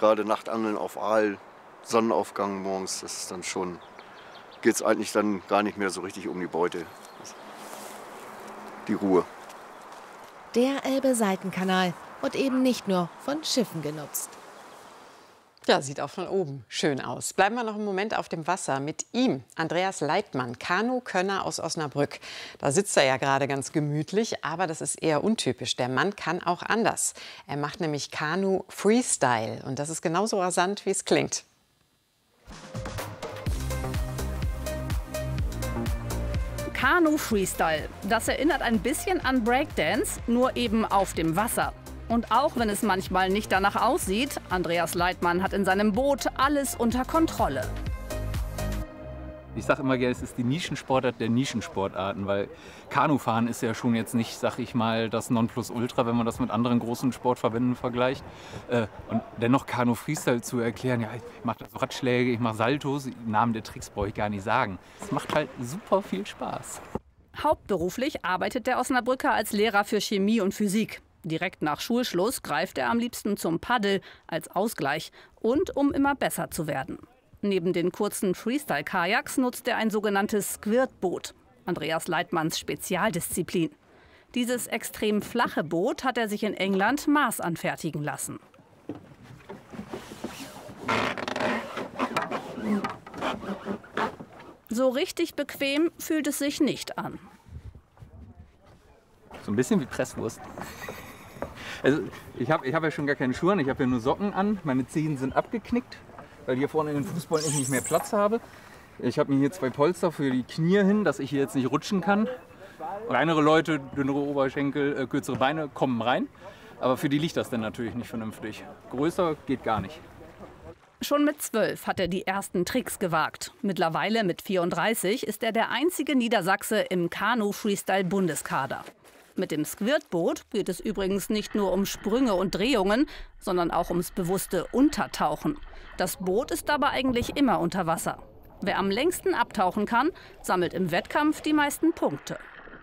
gerade Nachtangeln auf Aal, Sonnenaufgang morgens, das ist dann schon, geht es eigentlich dann gar nicht mehr so richtig um die Beute. Die Ruhe. Der Elbe-Seitenkanal und eben nicht nur von Schiffen genutzt. Ja, sieht auch von oben schön aus. Bleiben wir noch einen Moment auf dem Wasser mit ihm, Andreas Leitmann, Kanu-Könner aus Osnabrück. Da sitzt er ja gerade ganz gemütlich, aber das ist eher untypisch. Der Mann kann auch anders. Er macht nämlich Kanu-Freestyle und das ist genauso rasant, wie es klingt. Kanu-Freestyle, das erinnert ein bisschen an Breakdance, nur eben auf dem Wasser. Und auch wenn es manchmal nicht danach aussieht, Andreas Leitmann hat in seinem Boot alles unter Kontrolle. Ich sage immer gerne, es ist die Nischensportart der Nischensportarten, weil Kanufahren ist ja schon jetzt nicht, sag ich mal, das Nonplusultra, wenn man das mit anderen großen Sportverbänden vergleicht. Und dennoch Kanu-Freestyle zu erklären, ja, ich mache da so Radschläge, ich mache Saltos, den Namen der Tricks brauche ich gar nicht sagen. Es macht halt super viel Spaß. Hauptberuflich arbeitet der Osnabrücker als Lehrer für Chemie und Physik. Direkt nach Schulschluss greift er am liebsten zum Paddel als Ausgleich und um immer besser zu werden. Neben den kurzen Freestyle-Kajaks nutzt er ein sogenanntes Squirtboot, Andreas Leitmanns Spezialdisziplin. Dieses extrem flache Boot hat er sich in England maßanfertigen lassen. So richtig bequem fühlt es sich nicht an. So ein bisschen wie Presswurst. Also ich hab ja schon gar keine Schuhe an, ich habe ja nur Socken an. Meine Zehen sind abgeknickt, weil ich hier vorne in den Fußballen nicht mehr Platz habe. Ich habe mir hier 2 Polster für die Knie hin, dass ich hier jetzt nicht rutschen kann. Kleinere Leute, dünnere Oberschenkel, kürzere Beine kommen rein. Aber für die liegt das dann natürlich nicht vernünftig. Größer geht gar nicht. Schon mit 12 hat er die ersten Tricks gewagt. Mittlerweile mit 34 ist er der einzige Niedersachse im Kanu-Freestyle-Bundeskader. Mit dem Squirtboot geht es übrigens nicht nur um Sprünge und Drehungen, sondern auch ums bewusste Untertauchen. Das Boot ist dabei eigentlich immer unter Wasser. Wer am längsten abtauchen kann, sammelt im Wettkampf die meisten Punkte.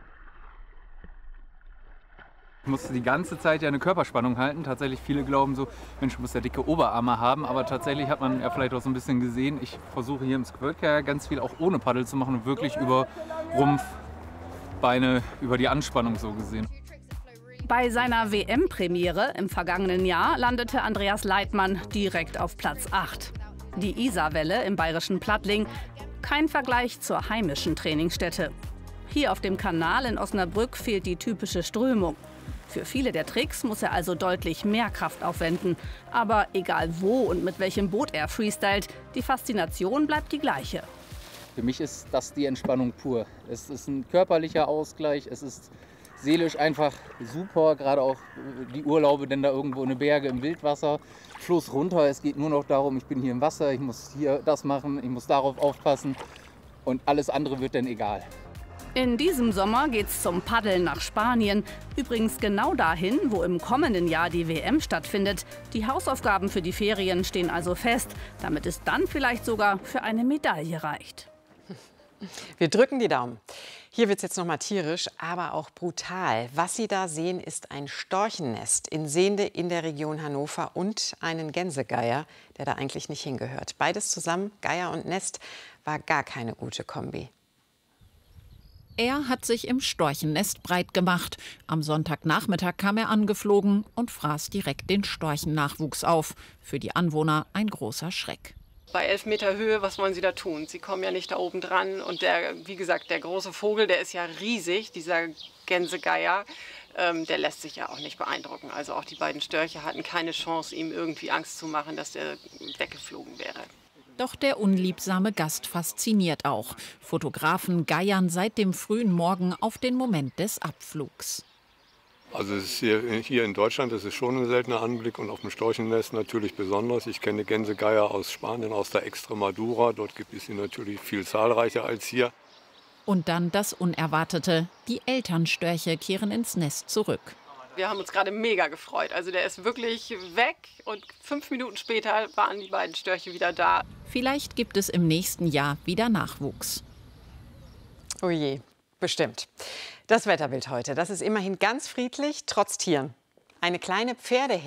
Ich musste die ganze Zeit ja eine Körperspannung halten. Tatsächlich, viele glauben so, Mensch, du musst ja dicke Oberarme haben. Aber tatsächlich hat man ja vielleicht auch so ein bisschen gesehen, ich versuche hier im Squirtkayak ganz viel auch ohne Paddel zu machen und wirklich über Rumpf, Beine, über die Anspannung so gesehen. Bei seiner WM-Premiere im vergangenen Jahr landete Andreas Leitmann direkt auf Platz 8. Die Isarwelle im bayerischen Plattling, kein Vergleich zur heimischen Trainingsstätte. Hier auf dem Kanal in Osnabrück fehlt die typische Strömung. Für viele der Tricks muss er also deutlich mehr Kraft aufwenden. Aber egal wo und mit welchem Boot er freestylt, die Faszination bleibt die gleiche. Für mich ist das die Entspannung pur. Es ist ein körperlicher Ausgleich, es ist seelisch einfach super, gerade auch die Urlaube, denn da irgendwo in den Berge im Wildwasser, Fluss runter, es geht nur noch darum, ich bin hier im Wasser, ich muss hier das machen, ich muss darauf aufpassen und alles andere wird dann egal. In diesem Sommer geht's zum Paddeln nach Spanien. Übrigens genau dahin, wo im kommenden Jahr die WM stattfindet. Die Hausaufgaben für die Ferien stehen also fest, damit es dann vielleicht sogar für eine Medaille reicht. Wir drücken die Daumen. Hier wird es jetzt noch mal tierisch, aber auch brutal. Was Sie da sehen, ist ein Storchennest in Sehnde in der Region Hannover und einen Gänsegeier, der da eigentlich nicht hingehört. Beides zusammen, Geier und Nest, war gar keine gute Kombi. Er hat sich im Storchennest breit gemacht. Am Sonntagnachmittag kam er angeflogen und fraß direkt den Storchennachwuchs auf. Für die Anwohner ein großer Schreck. Bei 11 Meter Höhe, was wollen Sie da tun? Sie kommen ja nicht da oben dran. Und wie gesagt, der große Vogel, der ist ja riesig, dieser Gänsegeier. Der lässt sich ja auch nicht beeindrucken. Also auch die beiden Störche hatten keine Chance, ihm irgendwie Angst zu machen, dass der weggeflogen wäre. Doch der unliebsame Gast fasziniert auch. Fotografen geiern seit dem frühen Morgen auf den Moment des Abflugs. Also es ist hier in Deutschland ist es schon ein seltener Anblick und auf dem Storchennest natürlich besonders. Ich kenne Gänsegeier aus Spanien, aus der Extremadura. Dort gibt es sie natürlich viel zahlreicher als hier. Und dann das Unerwartete. Die Elternstörche kehren ins Nest zurück. Wir haben uns gerade mega gefreut. Also der ist wirklich weg und 5 Minuten später waren die beiden Störche wieder da. Vielleicht gibt es im nächsten Jahr wieder Nachwuchs. Oh je, bestimmt. Das Wetterbild heute, das ist immerhin ganz friedlich, trotz Tieren. Eine kleine Pferdeherde